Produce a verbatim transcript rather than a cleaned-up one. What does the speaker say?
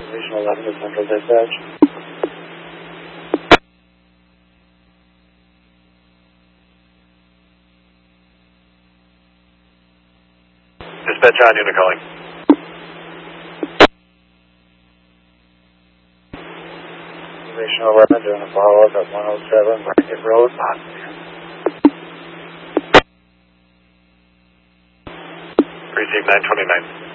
Regional eleven to Central Dispatch. Dispatch on, unit calling. Regional eleven doing a follow-up at one oh seven Market Road, Boston. Receive nine twenty-nine.